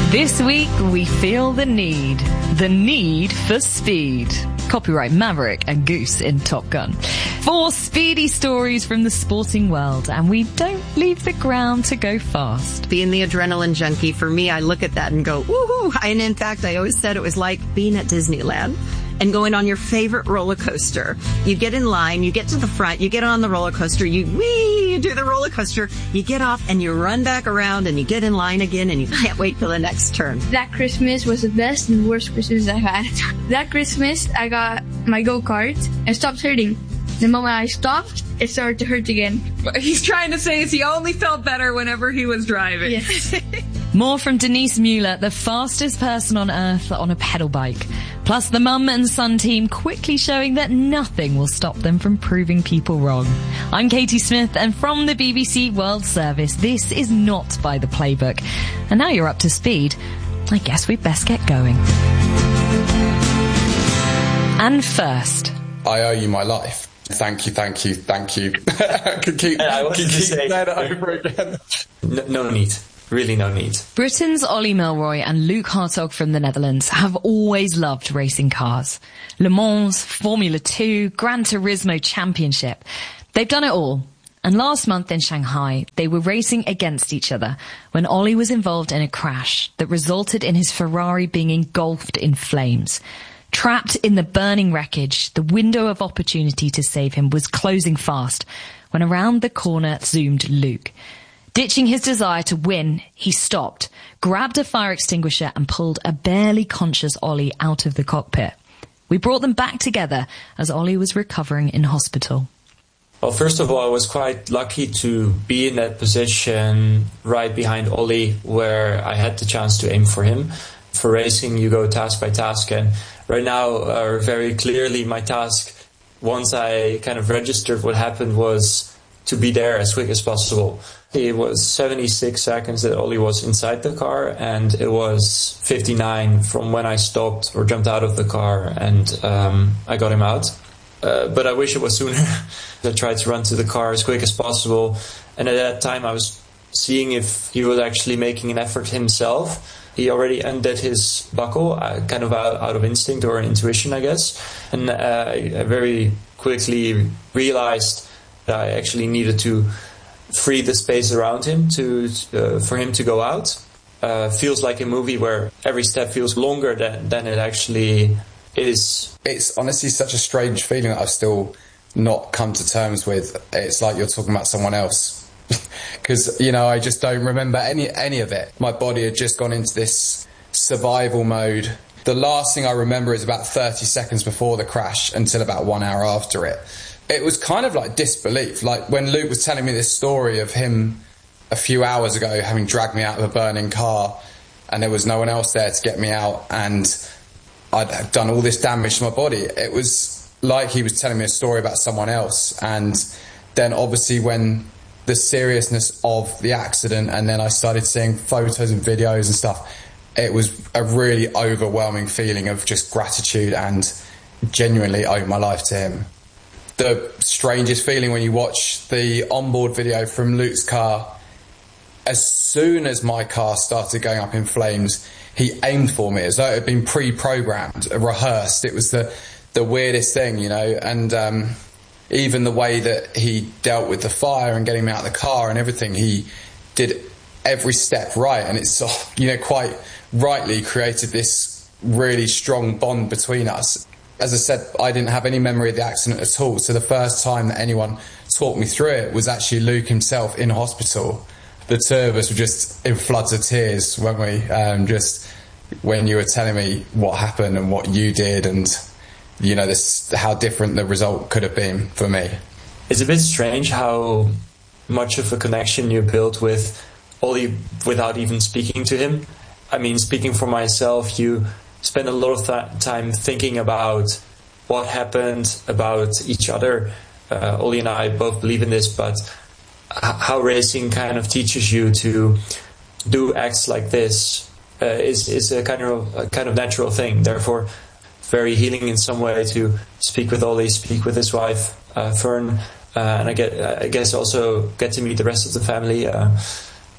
This week, we feel the need for speed. Copyright Maverick and Goose in Top Gun. 4 speedy stories from the sporting world, and we don't leave the ground to go fast. Being the adrenaline junkie, for me, I look at that and go, woohoo! And in fact, I always said it was like being at Disneyland and going on your favorite roller coaster. You get in line, you get to the front, you get on the roller coaster, you do the roller coaster, you get off and you run back around and you get in line again and you can't wait till the next turn. That Christmas was the best and worst Christmas I had. That Christmas, I got my go-kart and stopped hurting. The moment I stopped, it started to hurt again. What he's trying to say is he only felt better whenever he was driving. Yes. More from Denise Mueller, the fastest person on earth on a pedal bike. Plus the mum and son team quickly showing that nothing will stop them from proving people wrong. I'm Katie Smith, and from the BBC World Service, this is not by the playbook. And now you're up to speed. I guess we'd best get going. And first, I owe you my life. Thank you. I could keep saying that over again. No need. Really no need. Britain's Ollie Milroy and Luke Hartog from the Netherlands have always loved racing cars. Le Mans, Formula 2, Gran Turismo Championship. They've done it all. And last month in Shanghai, they were racing against each other when Ollie was involved in a crash that resulted in his Ferrari being engulfed in flames. Trapped in the burning wreckage, the window of opportunity to save him was closing fast when around the corner zoomed Luke. Ditching his desire to win, he stopped, grabbed a fire extinguisher and pulled a barely conscious Ollie out of the cockpit. We brought them back together as Ollie was recovering in hospital. Well, first of all, I was quite lucky to be in that position right behind Ollie, where I had the chance to aim for him. For racing, you go task by task, and right now, very clearly, my task, once I kind of registered what happened, was to be there as quick as possible. It was 76 seconds that Ollie was inside the car, and it was 59 from when I stopped or jumped out of the car and I got him out. But I wish it was sooner. I tried to run to the car as quick as possible, and at that time I was seeing if he was actually making an effort himself. He already undid his buckle, kind of out of instinct or intuition, I guess. And I very quickly realized that I actually needed to free the space around him for him to go out. Feels like a movie where every step feels longer than it actually is. It's honestly such a strange feeling that I've still not come to terms with. It's like you're talking about someone else. Because, I just don't remember any of it. My body had just gone into this survival mode. The last thing I remember is about 30 seconds before the crash until about 1 hour after it. It was kind of like disbelief. Like when Luke was telling me this story of him a few hours ago having dragged me out of a burning car and there was no one else there to get me out and I'd done all this damage to my body. It was like he was telling me a story about someone else. And then obviously when the seriousness of the accident and then I started seeing photos and videos and stuff, it was a really overwhelming feeling of just gratitude and genuinely owe my life to him. The strangest feeling when you watch the onboard video from Luke's car, as soon as my car started going up in flames, he aimed for me as though it had been pre-programmed, rehearsed. It was the weirdest thing, and even the way that he dealt with the fire and getting me out of the car and everything, he did every step right, and it's quite rightly created this really strong bond between us. As I said, I didn't have any memory of the accident at all, so the first time that anyone talked me through it was actually Luke himself in hospital. The two of us were just in floods of tears, weren't we? Just when you were telling me what happened and what you did and, how different the result could have been for me. It's a bit strange how much of a connection you built with Ollie without even speaking to him. I mean, speaking for myself, you spend a lot of time thinking about what happened, about each other. Ollie and I both believe in this, but how racing kind of teaches you to do acts like this is a kind of natural thing. Therefore, very healing in some way to speak with Ollie, speak with his wife, Fern, and I guess also get to meet the rest of the family.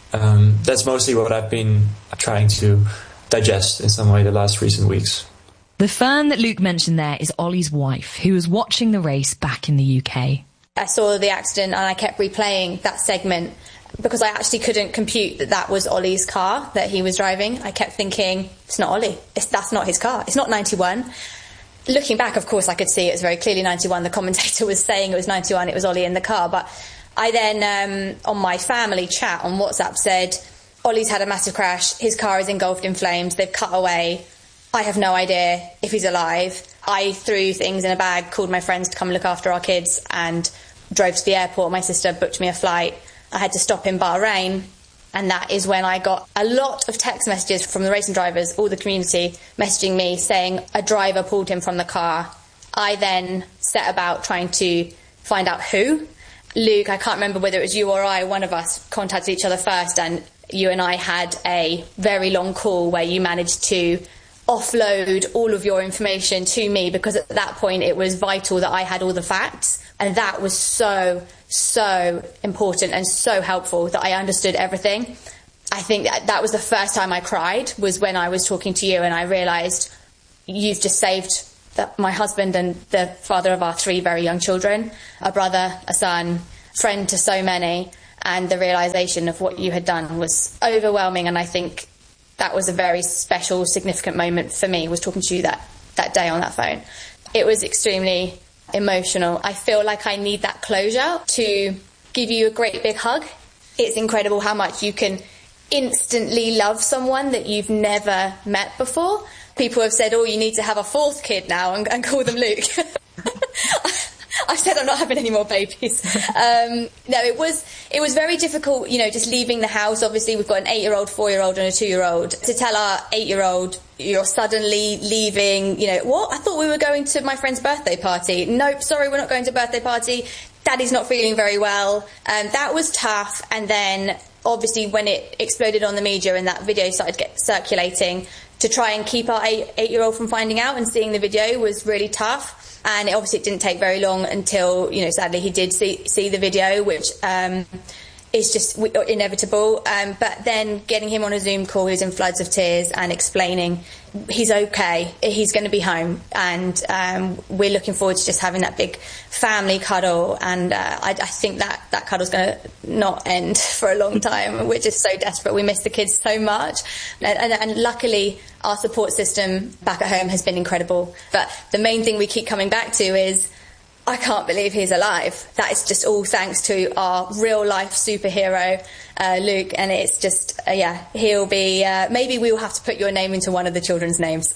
that's mostly what I've been trying to digest in some way the last recent weeks. The Fern that Luke mentioned there is Ollie's wife, who was watching the race back in the UK. I saw the accident and I kept replaying that segment because I actually couldn't compute that was Ollie's car that he was driving. I kept thinking, it's not Ollie. That's not his car. It's not 91. Looking back, of course, I could see it was very clearly 91. The commentator was saying it was 91. It was Ollie in the car. But I then, on my family chat on WhatsApp, said, Ollie's had a massive crash. His car is engulfed in flames. They've cut away. I have no idea if he's alive. I threw things in a bag, called my friends to come look after our kids, and drove to the airport. My sister booked me a flight. I had to stop in Bahrain, and that is when I got a lot of text messages from the racing drivers, all the community, messaging me saying a driver pulled him from the car. I then set about trying to find out who. Luke, I can't remember whether it was you or I, one of us contacted each other first, and you and I had a very long call where you managed to offload all of your information to me, because at that point it was vital that I had all the facts, and that was so important and so helpful that I understood everything. I think that was the first time I cried, was when I was talking to you and I realised you've just saved my husband and the father of our 3 very young children, a brother, a son, friend to so many, and the realisation of what you had done was overwhelming. And I think that was a very special, significant moment for me, was talking to you that day on that phone. It was extremely emotional. I feel like I need that closure to give you a great big hug. It's incredible how much you can instantly love someone that you've never met before. People have said, oh, you need to have a 4th kid now and call them Luke. I've said I'm not having any more babies. No, it was very difficult, just leaving the house. Obviously, we've got an 8-year-old, 4-year-old and a 2-year-old. To tell our 8-year-old, you're suddenly leaving, what? I thought we were going to my friend's birthday party. Nope, sorry, we're not going to a birthday party. Daddy's not feeling very well. That was tough. And then, obviously, when it exploded on the media and that video started to get circulating, to try and keep our 8-year-old from finding out and seeing the video was really tough. And it didn't take very long until, sadly he did see the video, which is just inevitable. But then getting him on a Zoom call, he was in floods of tears and explaining he's okay, he's going to be home. And we're looking forward to just having that big family cuddle. And I think that cuddle's going to not end for a long time. We're just so desperate. We miss the kids so much. And luckily, our support system back at home has been incredible. But the main thing we keep coming back to is, I can't believe he's alive. That is just all thanks to our real life superhero, Luke. And it's just, he'll be, maybe we will have to put your name into one of the children's names.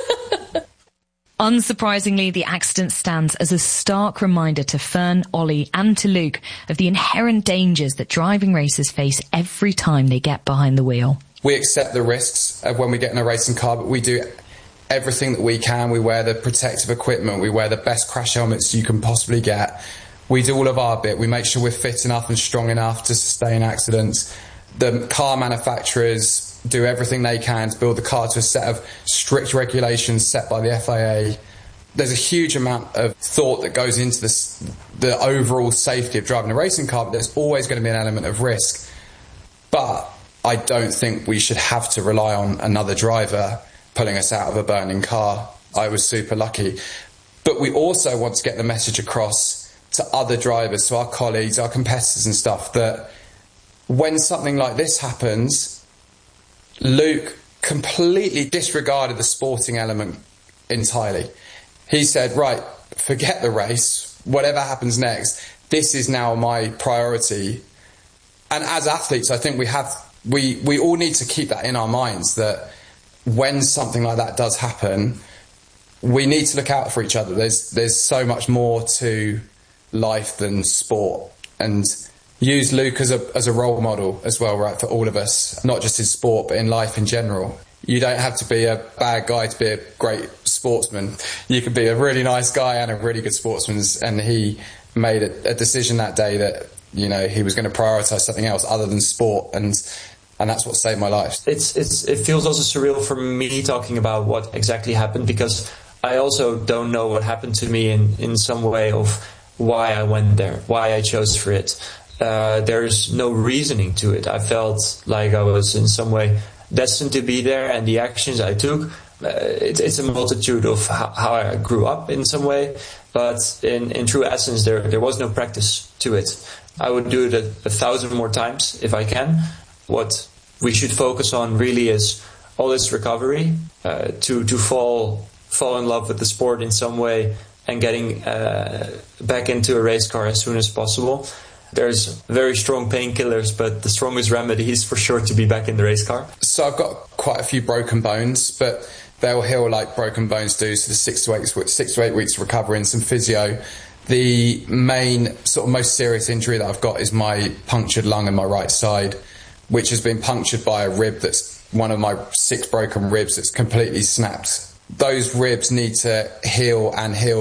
Unsurprisingly, the accident stands as a stark reminder to Fern, Ollie and to Luke of the inherent dangers that driving racers face every time they get behind the wheel. We accept the risks of when we get in a racing car, but we do everything that we can. We wear the protective equipment. We wear the best crash helmets you can possibly get. We do all of our bit. We make sure we're fit enough and strong enough to sustain accidents. The car manufacturers do everything they can to build the car to a set of strict regulations set by the FIA. There's a huge amount of thought that goes into the overall safety of driving a racing car, but there's always going to be an element of risk. But I don't think we should have to rely on another driver pulling us out of a burning car. I was super lucky. But we also want to get the message across to other drivers, to our colleagues, our competitors and stuff, that when something like this happens, Luke completely disregarded the sporting element entirely. He said, right, forget the race, whatever happens next, this is now my priority. And as athletes, I think we all need to keep that in our minds, that when something like that does happen, we need to look out for each other. There's so much more to life than sport, and use Luke as a role model as well, right, for all of us, not just in sport but in life in general. You don't have to be a bad guy to be a great sportsman. You can be a really nice guy and a really good sportsman, and he made a decision that day that he was going to prioritise something else other than sport, and that's what saved my life. It feels also surreal for me talking about what exactly happened, because I also don't know what happened to me in some way of why I went there, why I chose for it. there's no reasoning to it. I felt like I was in some way destined to be there, and the actions I took, it's a multitude of how I grew up in some way, but in true essence, there was no practice to it. I would do it 1,000 more times if I can. What we should focus on really is all this recovery, to fall in love with the sport in some way and getting back into a race car as soon as possible. There's very strong painkillers, but the strongest remedy is for sure to be back in the race car. So I've got quite a few broken bones, but they'll heal like broken bones do. So the 6 to 8 weeks of recovery and some physio. The main sort of most serious injury that I've got is my punctured lung in my right side, which has been punctured by a rib that's one of my 6 broken ribs that's completely snapped. Those ribs need to heal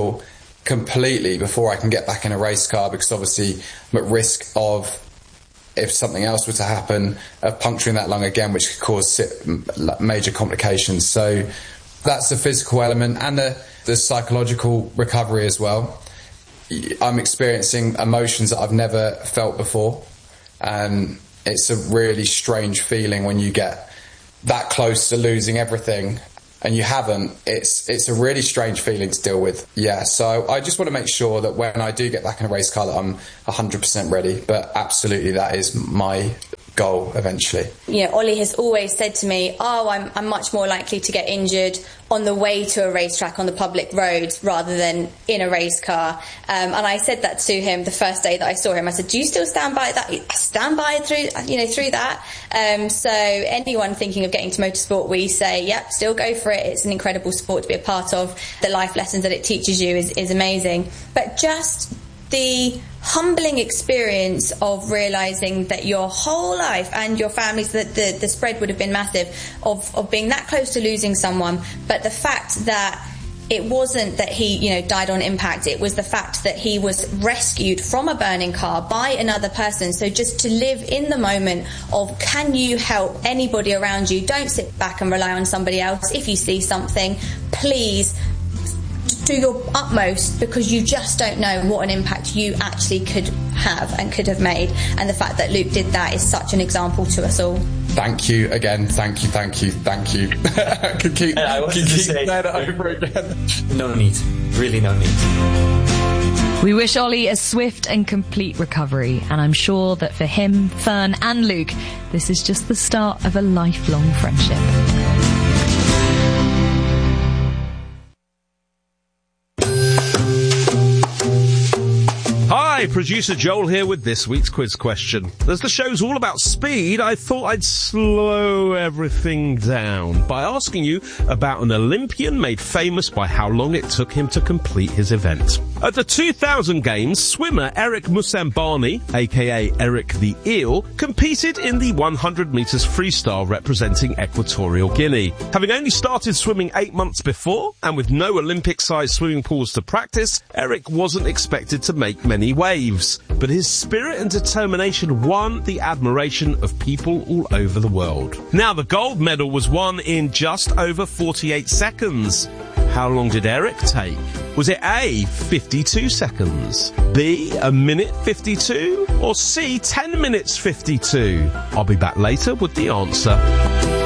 completely before I can get back in a race car, because obviously I'm at risk of, if something else were to happen, of puncturing that lung again, which could cause major complications. So that's the physical element, and the psychological recovery as well. I'm experiencing emotions that I've never felt before, and it's a really strange feeling when you get that close to losing everything and you haven't. It's a really strange feeling to deal with. Yeah, so I just want to make sure that when I do get back in a race car that I'm 100% ready. But absolutely, that is my goal eventually. Yeah, Ollie has always said to me, I'm much more likely to get injured on the way to a racetrack on the public road rather than in a race car. And I said that to him the first day that I saw him. I said, do you still stand by that? I stand by it through that. So anyone thinking of getting to motorsport, we say, yep, still go for it. It's an incredible sport to be a part of. The life lessons that it teaches you is amazing. But just the humbling experience of realising that your whole life and your family's, that the spread would have been massive, of being that close to losing someone, but the fact that it wasn't that he, died on impact, it was the fact that he was rescued from a burning car by another person. So just to live in the moment of, can you help anybody around you? Don't sit back and rely on somebody else. If you see something, please do your utmost, because you just don't know what an impact you actually could have and could have made. And the fact that Luke did that is such an example to us all. Thank you again. Thank you. I could keep saying that over again. No need. Really no need. We wish Ollie a swift and complete recovery, and I'm sure that for him, Fern and Luke, this is just the start of a lifelong friendship. Hi, producer Joel here with this week's quiz question. As the show's all about speed, I thought I'd slow everything down by asking you about an Olympian made famous by how long it took him to complete his event. At the 2000 Games, swimmer Eric Musambani, aka Eric the Eel, competed in the 100 metres freestyle representing Equatorial Guinea. Having only started swimming 8 months before, and with no Olympic-sized swimming pools to practice, Eric wasn't expected to make many waves, but his spirit and determination won the admiration of people all over the world. Now, the gold medal was won in just over 48 seconds. How long did Eric take? Was it A, 52 seconds, B, a minute 52, or C, 10 minutes 52? I'll be back later with the answer.